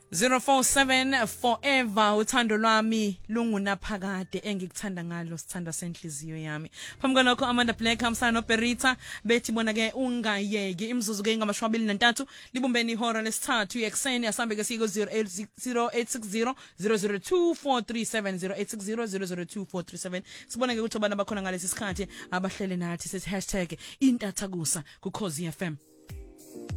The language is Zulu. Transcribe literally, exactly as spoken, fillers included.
zero four seven forever uthando lwami lungunaphakade engikuthanda ngalo sithanda senhliziyo yami. Phambi konke Amanda Black hamsana noBerita bethi bona ke ungayeki imzuzu ke ngamashumi nantathu libumbeni ihora lesithathu yekuseni asambe ke siko zero eight six zero zero zero two four three seven zero eight six zero zero zero two four three seven. Sibona ke ukuthi abantu bakhona ngalesi sikhathi abahlele nathi sethi hashtag intathakusa ku Khosi F M.